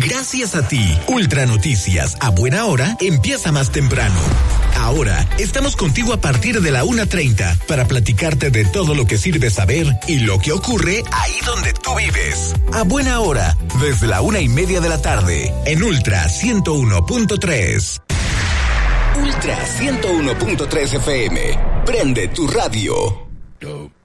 Gracias a ti, Ultra Noticias a buena hora empieza más temprano. Ahora estamos contigo a partir de la 1:30 para platicarte de todo lo que sirve saber y lo que ocurre ahí donde tú vives. A buena hora, desde la 1:30 de la tarde, en Ultra 101.3. Ultra 101.3 FM. Prende tu radio.